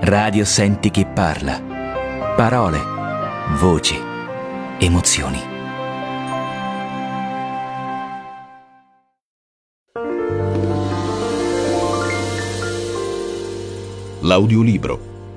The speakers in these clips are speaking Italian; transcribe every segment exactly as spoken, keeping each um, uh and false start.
Radio Senti chi parla. Parole, voci, emozioni. L'audiolibro.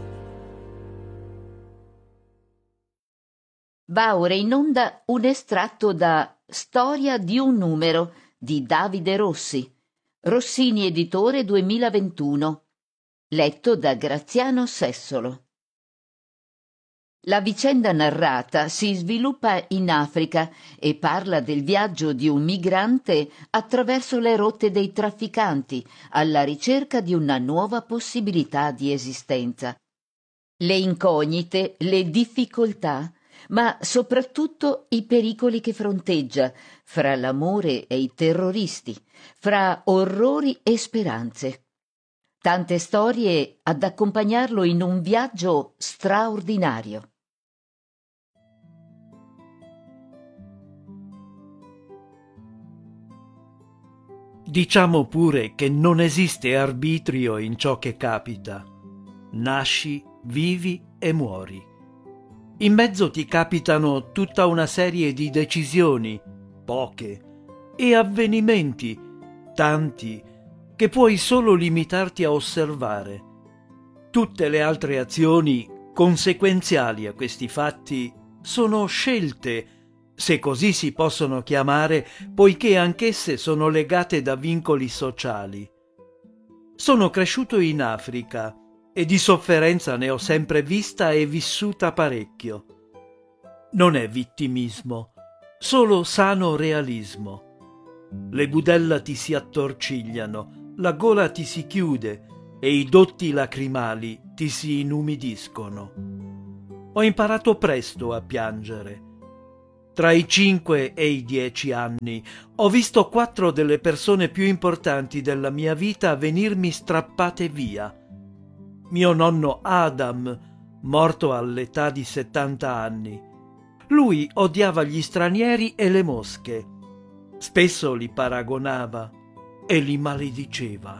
Va ora in onda un estratto da Storia di un numero di Davide Rossi, Rossini Editore duemilaventuno, letto da Graziano Sessolo. La vicenda narrata si sviluppa in Africa e parla del viaggio di un migrante attraverso le rotte dei trafficanti alla ricerca di una nuova possibilità di esistenza. Le incognite, le difficoltà, ma soprattutto i pericoli che fronteggia, fra l'amore e i terroristi, fra orrori e speranze. Tante storie ad accompagnarlo in un viaggio straordinario. Diciamo pure che non esiste arbitrio in ciò che capita. Nasci, vivi e muori. In mezzo ti capitano tutta una serie di decisioni, poche, e avvenimenti, tanti, che puoi solo limitarti a osservare. Tutte le altre azioni conseguenziali a questi fatti sono scelte, se così si possono chiamare, poiché anch'esse sono legate da vincoli sociali. Sono cresciuto in Africa e di sofferenza ne ho sempre vista e vissuta parecchio. Non è vittimismo, solo sano realismo. Le budella ti si attorcigliano, la gola ti si chiude e i dotti lacrimali ti si inumidiscono. Ho imparato presto a piangere. Tra i cinque e i dieci anni ho visto quattro delle persone più importanti della mia vita venirmi strappate via. Mio nonno Adam, morto all'età di settanta anni. Lui odiava gli stranieri e le mosche. Spesso li paragonava e li malediceva.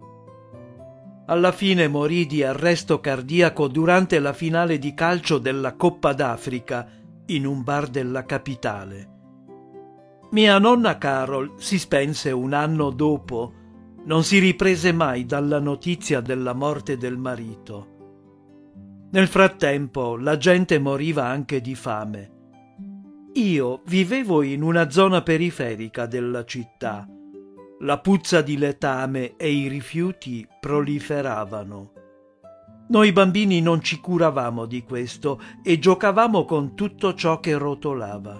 Alla fine morì di arresto cardiaco durante la finale di calcio della Coppa d'Africa in un bar della capitale. Mia nonna Carol si spense un anno dopo. Non si riprese mai dalla notizia della morte del marito. Nel frattempo la gente moriva anche di fame. Io vivevo in una zona periferica della città. La puzza di letame e i rifiuti proliferavano. Noi bambini non ci curavamo di questo e giocavamo con tutto ciò che rotolava.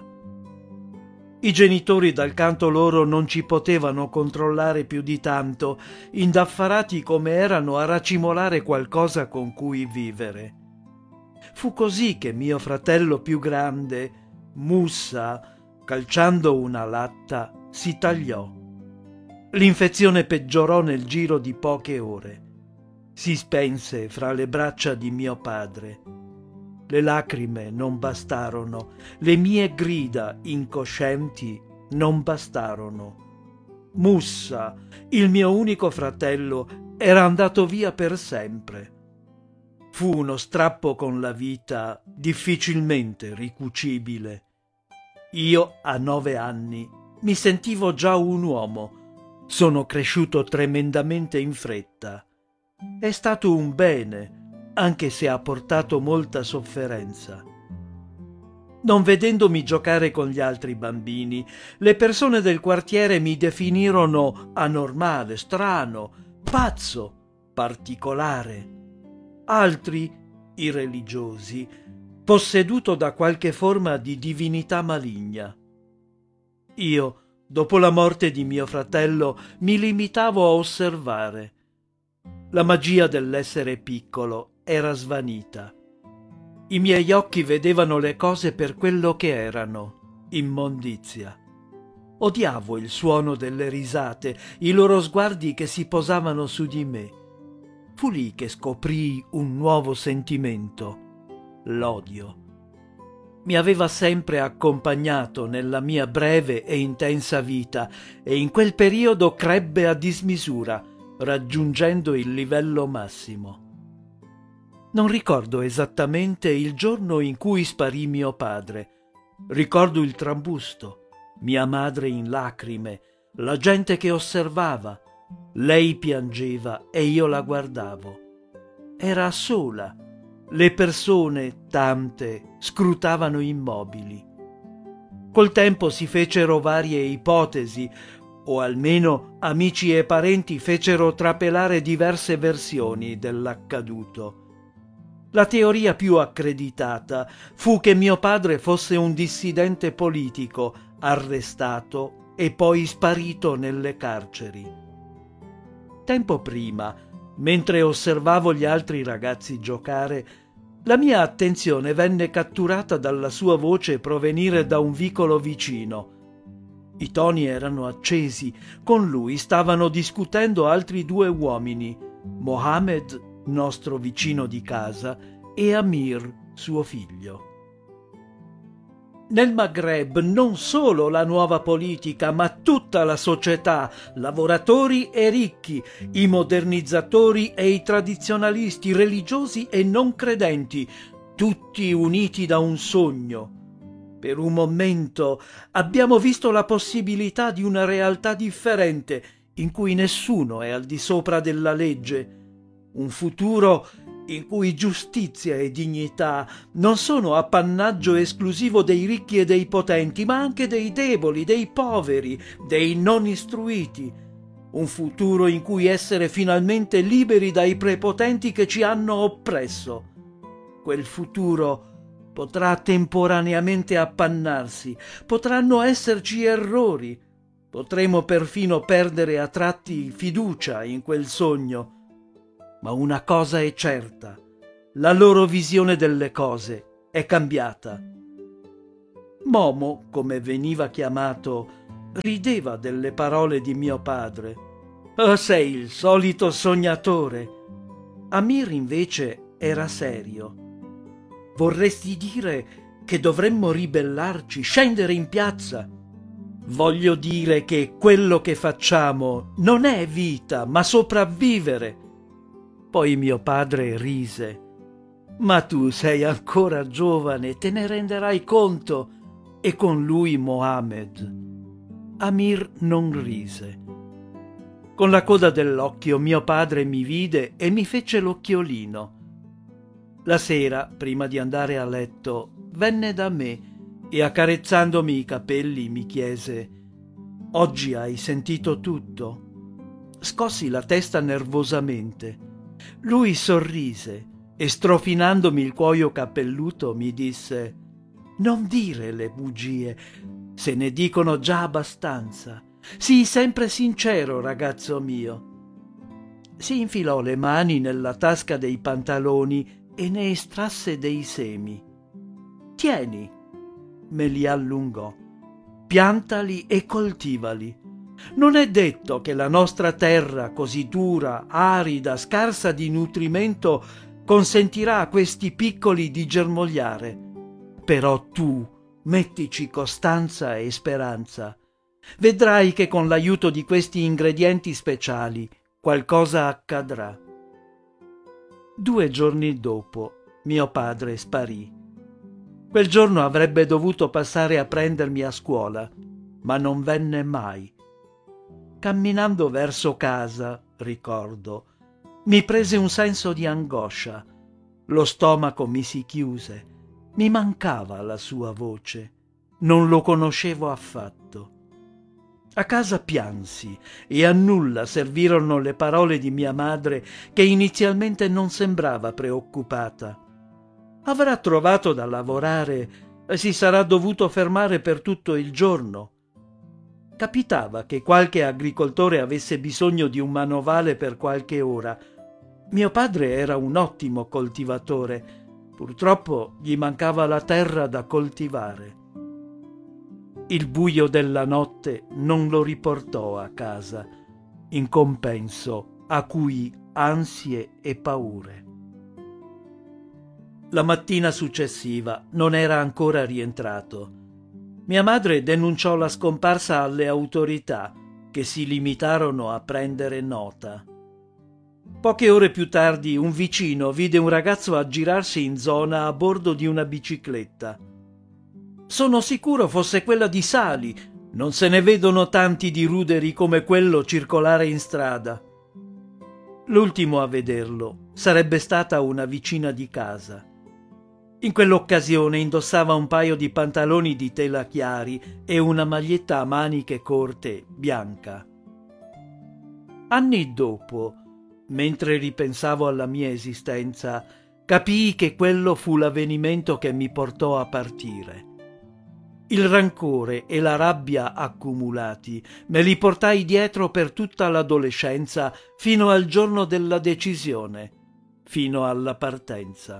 I genitori dal canto loro non ci potevano controllare più di tanto, indaffarati come erano a racimolare qualcosa con cui vivere. Fu così che mio fratello più grande, Mussa, calciando una latta, si tagliò. L'infezione peggiorò nel giro di poche ore. Si spense fra le braccia di mio padre. Le lacrime non bastarono, le mie grida incoscienti non bastarono. Mussa, il mio unico fratello, era andato via per sempre. Fu uno strappo con la vita difficilmente ricucibile. Io, a nove anni, mi sentivo già un uomo. Sono cresciuto tremendamente in fretta. È stato un bene, anche se ha portato molta sofferenza. Non vedendomi giocare con gli altri bambini, le persone del quartiere mi definirono anormale, strano, pazzo, particolare. Altri, i religiosi, posseduto da qualche forma di divinità maligna. Io, dopo la morte di mio fratello, mi limitavo a osservare. La magia dell'essere piccolo era svanita. I miei occhi vedevano le cose per quello che erano, immondizia. Odiavo il suono delle risate, i loro sguardi che si posavano su di me. Fu lì che scoprii un nuovo sentimento, l'odio. Mi aveva sempre accompagnato nella mia breve e intensa vita e in quel periodo crebbe a dismisura, raggiungendo il livello massimo. Non ricordo esattamente il giorno in cui sparì mio padre. Ricordo il trambusto, mia madre in lacrime, la gente che osservava. Lei piangeva e io la guardavo. Era sola. Le persone, tante, scrutavano immobili. Col tempo si fecero varie ipotesi, o almeno amici e parenti fecero trapelare diverse versioni dell'accaduto. La teoria più accreditata fu che mio padre fosse un dissidente politico, arrestato e poi sparito nelle carceri. Tempo prima, mentre osservavo gli altri ragazzi giocare, la mia attenzione venne catturata dalla sua voce provenire da un vicolo vicino. I toni erano accesi, con lui stavano discutendo altri due uomini, Mohammed, nostro vicino di casa, e Amir, suo figlio. Nel Maghreb non solo la nuova politica, ma tutta la società, lavoratori e ricchi, i modernizzatori e i tradizionalisti, religiosi e non credenti, tutti uniti da un sogno. Per un momento abbiamo visto la possibilità di una realtà differente, in cui nessuno è al di sopra della legge, un futuro in cui giustizia e dignità non sono appannaggio esclusivo dei ricchi e dei potenti, ma anche dei deboli, dei poveri, dei non istruiti. Un futuro in cui essere finalmente liberi dai prepotenti che ci hanno oppresso. Quel futuro potrà temporaneamente appannarsi, potranno esserci errori, potremo perfino perdere a tratti fiducia in quel sogno. Ma una cosa è certa, la loro visione delle cose è cambiata. Momo, come veniva chiamato, rideva delle parole di mio padre. «Oh, sei il solito sognatore!» Amir invece era serio. «Vorresti dire che dovremmo ribellarci, scendere in piazza?» «Voglio dire che quello che facciamo non è vita, ma sopravvivere!» Poi mio padre rise. «Ma tu sei ancora giovane, te ne renderai conto!» E con lui Mohammed. Amir non rise. Con la coda dell'occhio mio padre mi vide e mi fece l'occhiolino. La sera, prima di andare a letto, venne da me e accarezzandomi i capelli mi chiese: «Oggi hai sentito tutto?» Scossi la testa nervosamente. Lui sorrise e strofinandomi il cuoio cappelluto mi disse: «Non dire le bugie, se ne dicono già abbastanza. Sii sempre sincero, ragazzo mio». Si infilò le mani nella tasca dei pantaloni e ne estrasse dei semi. «Tieni», me li allungò, «piantali e coltivali. Non è detto che la nostra terra, così dura, arida, scarsa di nutrimento, consentirà a questi piccoli di germogliare. Però tu mettici costanza e speranza. Vedrai che con l'aiuto di questi ingredienti speciali qualcosa accadrà». Due giorni dopo mio padre sparì. Quel giorno avrebbe dovuto passare a prendermi a scuola, ma non venne mai. Camminando verso casa, ricordo, mi prese un senso di angoscia. Lo stomaco mi si chiuse. Mi mancava la sua voce. Non lo conoscevo affatto. A casa piansi e a nulla servirono le parole di mia madre, che inizialmente non sembrava preoccupata. Avrà trovato da lavorare e si sarà dovuto fermare per tutto il giorno. Capitava che qualche agricoltore avesse bisogno di un manovale per qualche ora. Mio padre era un ottimo coltivatore. Purtroppo gli mancava la terra da coltivare. Il buio della notte non lo riportò a casa, in compenso acuì ansie e paure. La mattina successiva non era ancora rientrato. Mia madre denunciò la scomparsa alle autorità, che si limitarono a prendere nota. Poche ore più tardi un vicino vide un ragazzo aggirarsi in zona a bordo di una bicicletta. Sono sicuro fosse quella di Sali, non se ne vedono tanti di ruderi come quello circolare in strada. L'ultimo a vederlo sarebbe stata una vicina di casa. In quell'occasione indossava un paio di pantaloni di tela chiari e una maglietta a maniche corte bianca. Anni dopo, mentre ripensavo alla mia esistenza, capii che quello fu l'avvenimento che mi portò a partire. Il rancore e la rabbia accumulati me li portai dietro per tutta l'adolescenza fino al giorno della decisione, fino alla partenza.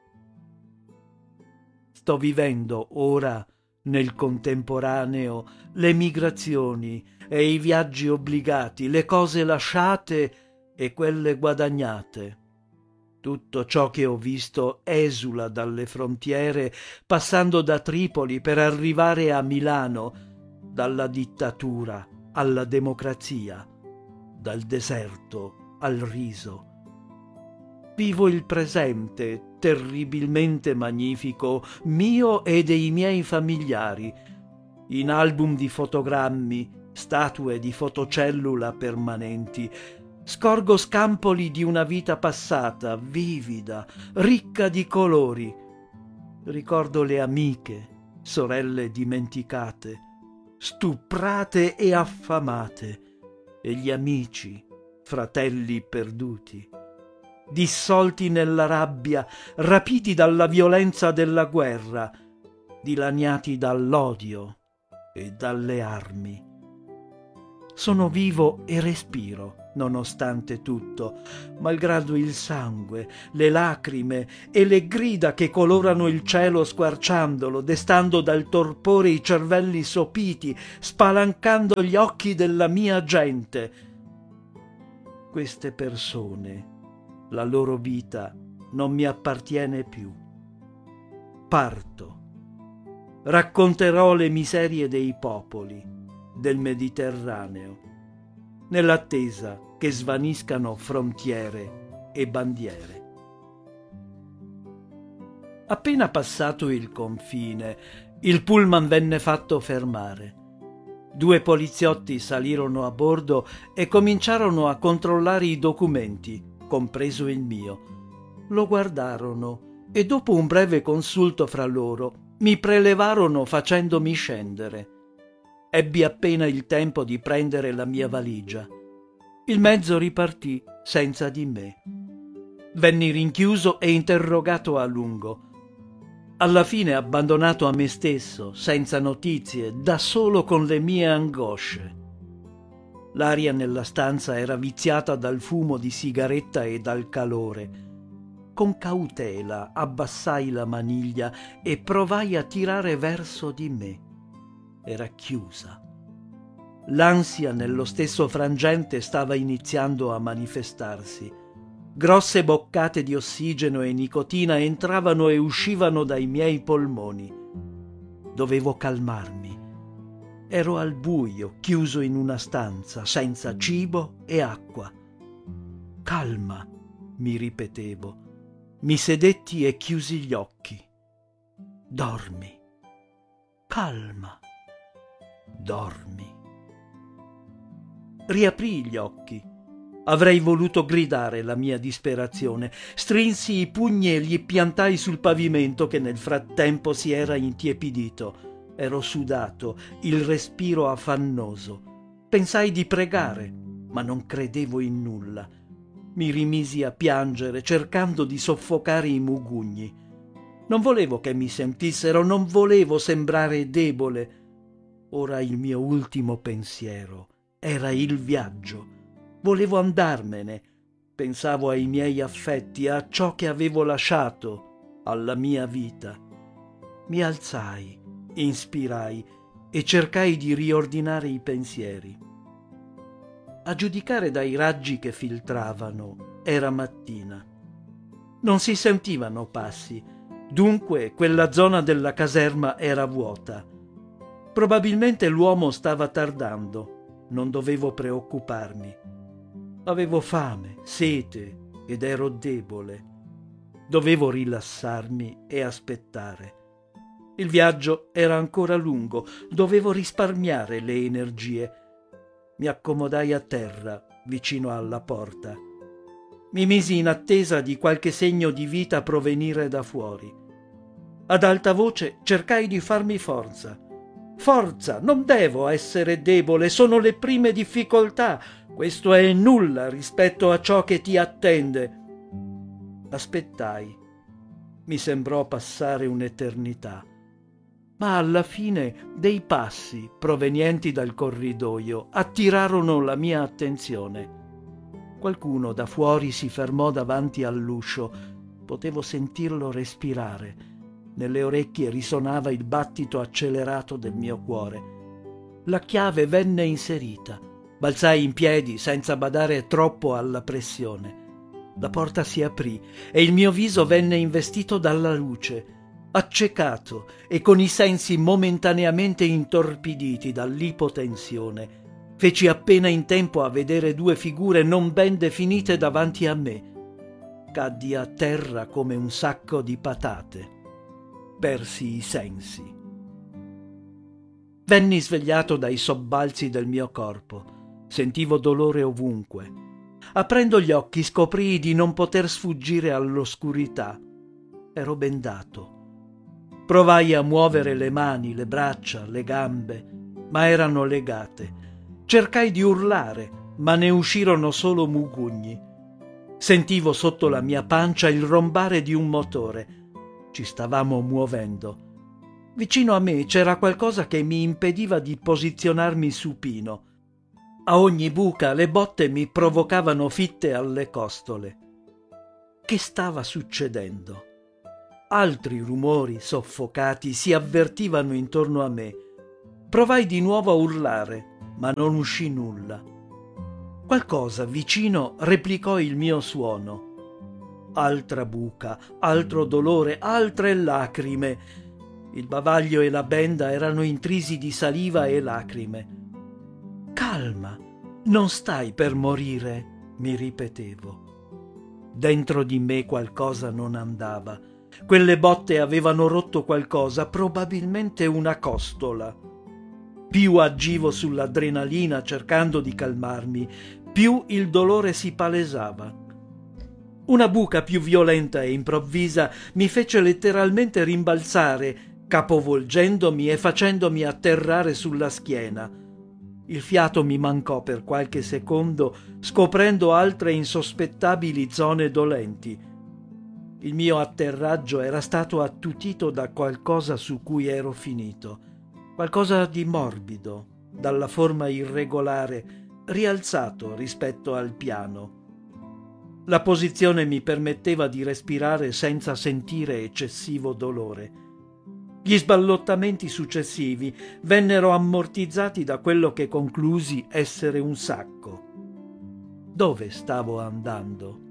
Sto vivendo ora, nel contemporaneo, le migrazioni e i viaggi obbligati, le cose lasciate e quelle guadagnate. Tutto ciò che ho visto esula dalle frontiere, passando da Tripoli per arrivare a Milano, dalla dittatura alla democrazia, dal deserto al riso. Vivo il presente, terribilmente magnifico, mio e dei miei familiari, in album di fotogrammi, statue di fotocellula permanenti. Scorgo scampoli di una vita passata, vivida, ricca di colori. Ricordo le amiche, sorelle dimenticate, stuprate e affamate, e gli amici, fratelli perduti, dissolti nella rabbia, rapiti dalla violenza della guerra, dilaniati dall'odio e dalle armi. Sono vivo e respiro, nonostante tutto, malgrado il sangue, le lacrime e le grida che colorano il cielo squarciandolo, destando dal torpore i cervelli sopiti, spalancando gli occhi della mia gente. Queste persone, la loro vita non mi appartiene più. Parto. Racconterò le miserie dei popoli del Mediterraneo, nell'attesa che svaniscano frontiere e bandiere. Appena passato il confine, il pullman venne fatto fermare. Due poliziotti salirono a bordo e cominciarono a controllare i documenti, compreso il mio. Lo guardarono e dopo un breve consulto fra loro mi prelevarono facendomi scendere. Ebbi appena il tempo di prendere la mia valigia. Il mezzo ripartì senza di me. Venni rinchiuso e interrogato a lungo. Alla fine abbandonato a me stesso, senza notizie, da solo con le mie angosce. L'aria nella stanza era viziata dal fumo di sigaretta e dal calore. Con cautela abbassai la maniglia e provai a tirare verso di me. Era chiusa. L'ansia nello stesso frangente stava iniziando a manifestarsi. Grosse boccate di ossigeno e nicotina entravano e uscivano dai miei polmoni. Dovevo calmarmi. Ero al buio, chiuso in una stanza, senza cibo e acqua. Calma, mi ripetevo. Mi sedetti e chiusi gli occhi. Dormi. Calma. Dormi. Riaprii gli occhi. Avrei voluto gridare la mia disperazione. Strinsi i pugni e li piantai sul pavimento che nel frattempo si era intiepidito. Ero sudato, il respiro affannoso. Pensai di pregare, ma non credevo in nulla. Mi rimisi a piangere, cercando di soffocare i mugugni. Non volevo che mi sentissero, non volevo sembrare debole. Ora il mio ultimo pensiero era il viaggio. Volevo andarmene. Pensavo ai miei affetti, a ciò che avevo lasciato, alla mia vita. Mi alzai, inspirai e cercai di riordinare i pensieri. A giudicare dai raggi che filtravano, era mattina. Non si sentivano passi, dunque quella zona della caserma era vuota. Probabilmente l'uomo stava tardando, non dovevo preoccuparmi. Avevo fame, sete ed ero debole. Dovevo rilassarmi e aspettare. Il viaggio era ancora lungo, dovevo risparmiare le energie. Mi accomodai a terra, vicino alla porta. Mi misi in attesa di qualche segno di vita provenire da fuori. Ad alta voce cercai di farmi forza. Forza, non devo essere debole, sono le prime difficoltà. Questo è nulla rispetto a ciò che ti attende. Aspettai. Mi sembrò passare un'eternità. Ma alla fine dei passi provenienti dal corridoio attirarono la mia attenzione. Qualcuno da fuori si fermò davanti all'uscio. Potevo sentirlo respirare. Nelle orecchie risonava il battito accelerato del mio cuore. La chiave venne inserita. Balzai in piedi senza badare troppo alla pressione. La porta si aprì e il mio viso venne investito dalla luce. Accecato e con i sensi momentaneamente intorpiditi dall'ipotensione, feci appena in tempo a vedere due figure non ben definite davanti a me. Caddi a terra come un sacco di patate. Persi i sensi. Venni svegliato dai sobbalzi del mio corpo. Sentivo dolore ovunque. Aprendo gli occhi scoprii di non poter sfuggire all'oscurità. Ero bendato. Provai a muovere le mani, le braccia, le gambe, ma erano legate. Cercai di urlare, ma ne uscirono solo mugugni. Sentivo sotto la mia pancia il rombare di un motore. Ci stavamo muovendo. Vicino a me c'era qualcosa che mi impediva di posizionarmi supino. A ogni buca le botte mi provocavano fitte alle costole. Che stava succedendo? Altri rumori soffocati si avvertivano intorno a me. Provai di nuovo a urlare, ma non uscì nulla. Qualcosa vicino replicò il mio suono. Altra buca, altro dolore, altre lacrime. Il bavaglio e la benda erano intrisi di saliva e lacrime. Calma, non stai per morire, mi ripetevo. Dentro di me qualcosa non andava. Quelle botte avevano rotto qualcosa, probabilmente una costola. Più agivo sull'adrenalina cercando di calmarmi, più il dolore si palesava. Una buca più violenta e improvvisa mi fece letteralmente rimbalzare, capovolgendomi e facendomi atterrare sulla schiena. Il fiato mi mancò per qualche secondo, scoprendo altre insospettabili zone dolenti. Il mio atterraggio era stato attutito da qualcosa su cui ero finito, qualcosa di morbido, dalla forma irregolare, rialzato rispetto al piano. La posizione mi permetteva di respirare senza sentire eccessivo dolore. Gli sballottamenti successivi vennero ammortizzati da quello che conclusi essere un sacco. Dove stavo andando?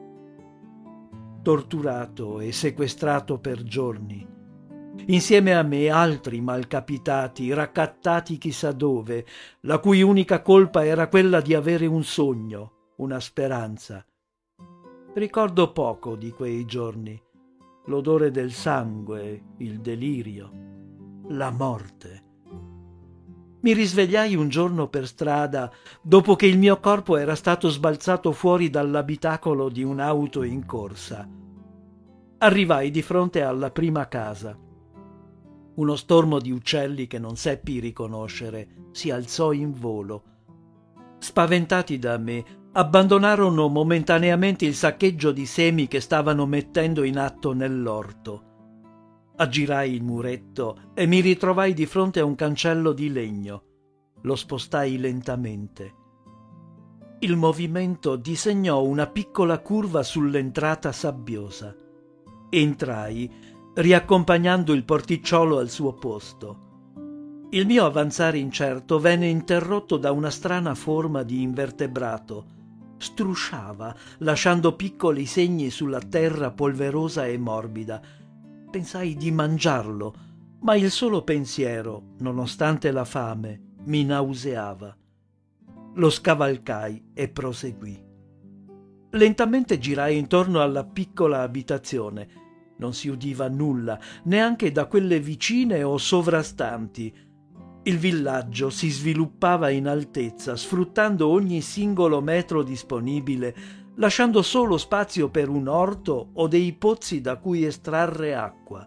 Torturato e sequestrato per giorni. Insieme a me altri malcapitati, raccattati chissà dove, la cui unica colpa era quella di avere un sogno, una speranza. Ricordo poco di quei giorni. L'odore del sangue, il delirio, la morte. Mi risvegliai un giorno per strada, dopo che il mio corpo era stato sbalzato fuori dall'abitacolo di un'auto in corsa. Arrivai di fronte alla prima casa. Uno stormo di uccelli che non seppi riconoscere si alzò in volo. Spaventati da me, abbandonarono momentaneamente il saccheggio di semi che stavano mettendo in atto nell'orto. Aggirai il muretto e mi ritrovai di fronte a un cancello di legno. Lo spostai lentamente. Il movimento disegnò una piccola curva sull'entrata sabbiosa. Entrai, riaccompagnando il porticciolo al suo posto. Il mio avanzare incerto venne interrotto da una strana forma di invertebrato. Strusciava, lasciando piccoli segni sulla terra polverosa e morbida. Pensai di mangiarlo, ma il solo pensiero, nonostante la fame, mi nauseava. Lo scavalcai e proseguì. Lentamente girai intorno alla piccola abitazione. Non si udiva nulla, neanche da quelle vicine o sovrastanti. Il villaggio si sviluppava in altezza, sfruttando ogni singolo metro disponibile, lasciando solo spazio per un orto o dei pozzi da cui estrarre acqua.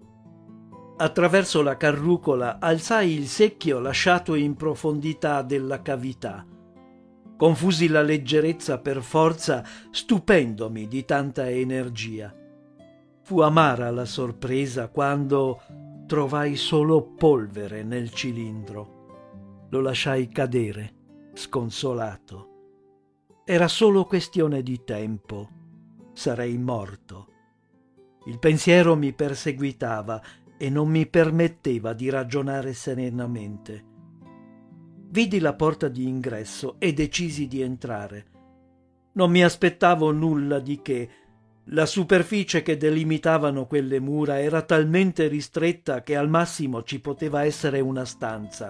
Attraverso la carrucola alzai il secchio lasciato in profondità della cavità. Confusi la leggerezza per forza, stupendomi di tanta energia. Fu amara la sorpresa quando trovai solo polvere nel cilindro. Lo lasciai cadere, sconsolato. Era solo questione di tempo. Sarei morto. Il pensiero mi perseguitava e non mi permetteva di ragionare serenamente. Vidi la porta di ingresso e decisi di entrare. Non mi aspettavo nulla di che. La superficie che delimitavano quelle mura era talmente ristretta che al massimo ci poteva essere una stanza.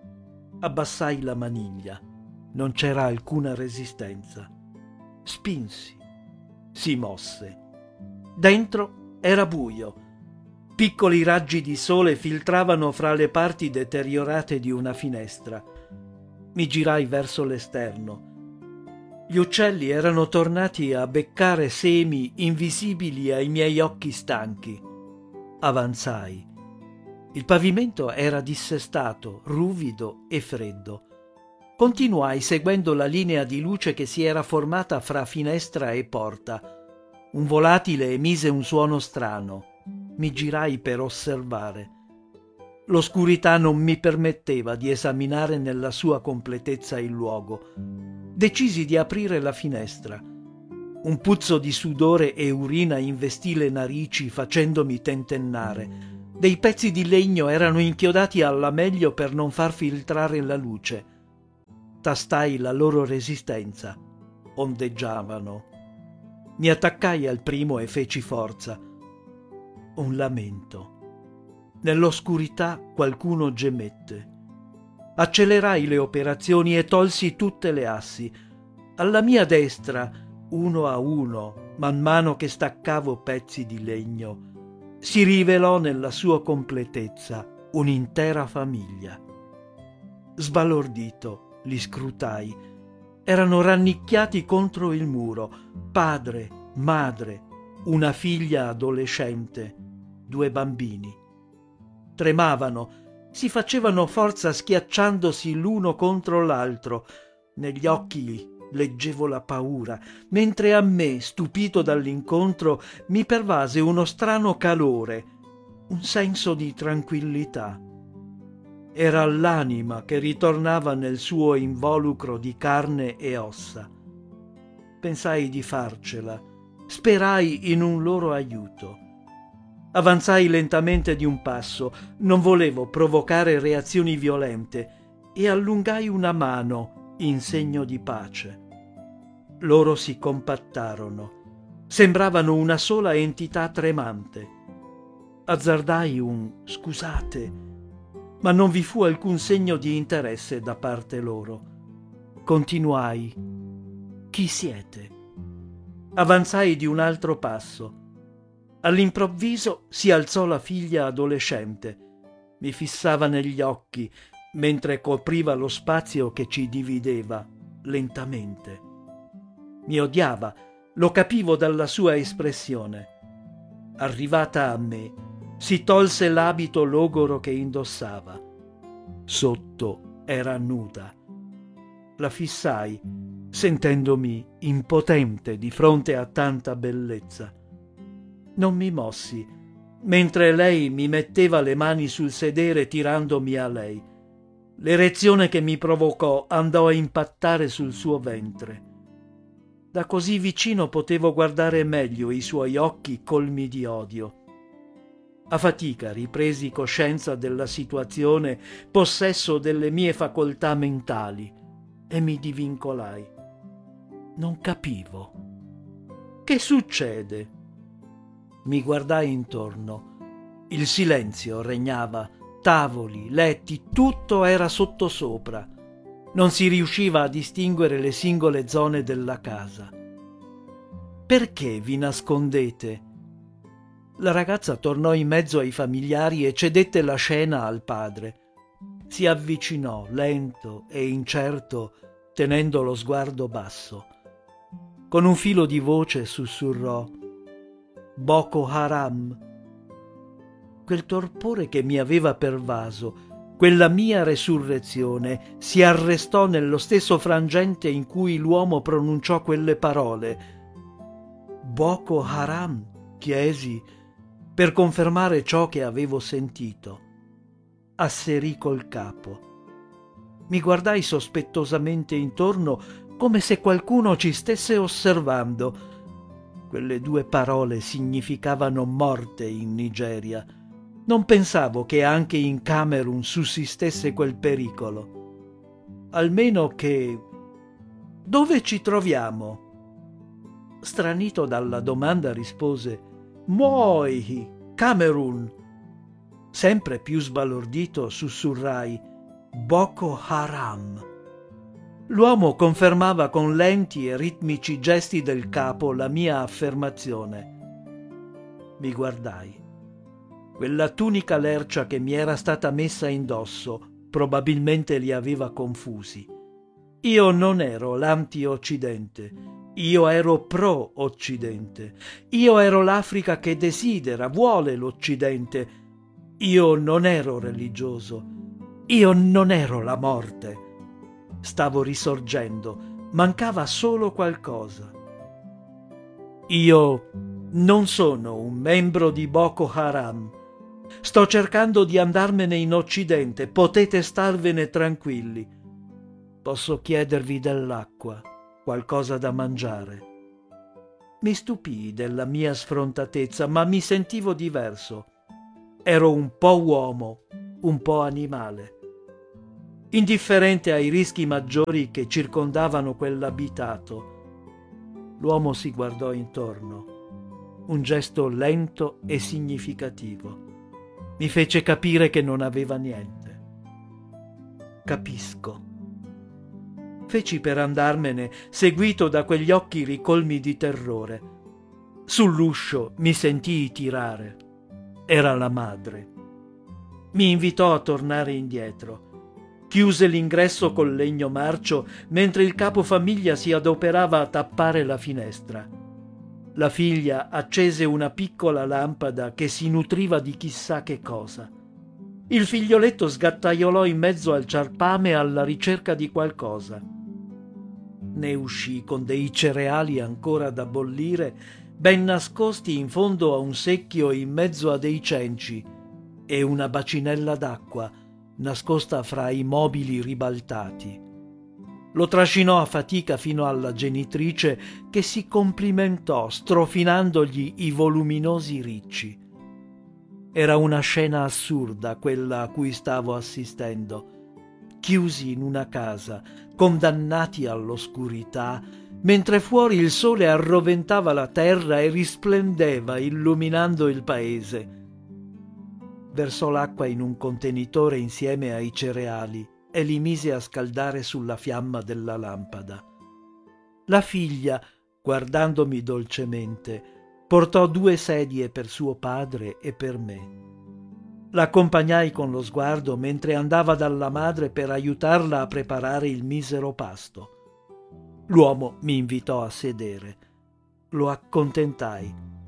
Abbassai la maniglia. Non c'era alcuna resistenza. Spinsi. Si mosse. Dentro era buio. Piccoli raggi di sole filtravano fra le parti deteriorate di una finestra. Mi girai verso l'esterno. Gli uccelli erano tornati a beccare semi invisibili ai miei occhi stanchi. Avanzai. Il pavimento era dissestato, ruvido e freddo. Continuai seguendo la linea di luce che si era formata fra finestra e porta. Un volatile emise un suono strano. Mi girai per osservare. L'oscurità non mi permetteva di esaminare nella sua completezza il luogo. Decisi di aprire la finestra. Un puzzo di sudore e urina investì le narici facendomi tentennare. Dei pezzi di legno erano inchiodati alla meglio per non far filtrare la luce. Tastai la loro resistenza. Ondeggiavano. Mi attaccai al primo e feci forza. Un lamento. Nell'oscurità qualcuno gemette. Accelerai le operazioni e tolsi tutte le assi. Alla mia destra, uno a uno, man mano che staccavo pezzi di legno, si rivelò nella sua completezza un'intera famiglia. Sbalordito, li scrutai. Erano rannicchiati contro il muro, padre, madre, una figlia adolescente, due bambini. Tremavano, si facevano forza schiacciandosi l'uno contro l'altro. Negli occhi leggevo la paura, mentre a me, stupito dall'incontro, mi pervase uno strano calore, un senso di tranquillità. Era l'anima che ritornava nel suo involucro di carne e ossa. Pensai di farcela, sperai in un loro aiuto. Avanzai lentamente di un passo, non volevo provocare reazioni violente, e allungai una mano in segno di pace. Loro si compattarono. Sembravano una sola entità tremante. Azzardai un «scusate», ma non vi fu alcun segno di interesse da parte loro. Continuai. «Chi siete?» Avanzai di un altro passo. All'improvviso si alzò la figlia adolescente. Mi fissava negli occhi, mentre copriva lo spazio che ci divideva, lentamente. Mi odiava, lo capivo dalla sua espressione. Arrivata a me, si tolse l'abito logoro che indossava. Sotto era nuda. La fissai, sentendomi impotente di fronte a tanta bellezza. Non mi mossi, mentre lei mi metteva le mani sul sedere tirandomi a lei. L'erezione che mi provocò andò a impattare sul suo ventre. Da così vicino potevo guardare meglio i suoi occhi colmi di odio. A fatica ripresi coscienza della situazione, possesso delle mie facoltà mentali, e mi divincolai. Non capivo. Che succede? Mi guardai intorno. Il silenzio regnava, tavoli, letti, tutto era sottosopra. Non si riusciva a distinguere le singole zone della casa. Perché vi nascondete? La ragazza tornò in mezzo ai familiari e cedette la scena al padre. Si avvicinò, lento e incerto, tenendo lo sguardo basso. Con un filo di voce sussurrò: Boko Haram. Quel torpore che mi aveva pervaso, quella mia resurrezione, si arrestò nello stesso frangente in cui l'uomo pronunciò quelle parole. Boko Haram, chiesi, per confermare ciò che avevo sentito. Asserì col capo. Mi guardai sospettosamente intorno, come se qualcuno ci stesse osservando. Quelle due parole significavano morte in Nigeria. Non pensavo che anche in Camerun sussistesse quel pericolo. Almeno che... Dove ci troviamo? Stranito dalla domanda rispose: Moi, Camerun. Sempre più sbalordito sussurrai: Boko Haram. L'uomo confermava con lenti e ritmici gesti del capo la mia affermazione. Mi guardai. Quella tunica lercia che mi era stata messa indosso probabilmente li aveva confusi. Io non ero l'anti-Occidente, io ero pro-Occidente, io ero l'Africa che desidera, vuole l'Occidente, io non ero religioso, io non ero la morte. Stavo risorgendo, mancava solo qualcosa. Io non sono un membro di Boko Haram. Sto cercando di andarmene in Occidente, potete starvene tranquilli. Posso chiedervi dell'acqua, qualcosa da mangiare. Mi stupii della mia sfrontatezza, ma mi sentivo diverso. Ero un po' uomo, un po' animale. Indifferente ai rischi maggiori che circondavano quell'abitato. L'uomo si guardò intorno. Un gesto lento e significativo. Mi fece capire che non aveva niente. Capisco. Feci per andarmene, seguito da quegli occhi ricolmi di terrore. Sull'uscio mi sentii tirare. Era la madre. Mi invitò a tornare indietro. Chiuse l'ingresso col legno marcio mentre il capofamiglia si adoperava a tappare la finestra. La figlia accese una piccola lampada che si nutriva di chissà che cosa. Il figlioletto sgattaiolò in mezzo al ciarpame alla ricerca di qualcosa. Ne uscì con dei cereali ancora da bollire, ben nascosti in fondo a un secchio in mezzo a dei cenci, e una bacinella d'acqua nascosta fra i mobili ribaltati. Lo trascinò a fatica fino alla genitrice, che si complimentò strofinandogli i voluminosi ricci. Era una scena assurda quella a cui stavo assistendo. Chiusi in una casa, condannati all'oscurità, mentre fuori il sole arroventava la terra e risplendeva illuminando il paese. Versò l'acqua in un contenitore insieme ai cereali e li mise a scaldare sulla fiamma della lampada. La figlia, guardandomi dolcemente, portò due sedie per suo padre e per me. L'accompagnai con lo sguardo mentre andava dalla madre per aiutarla a preparare il misero pasto. L'uomo mi invitò a sedere. Lo accontentai.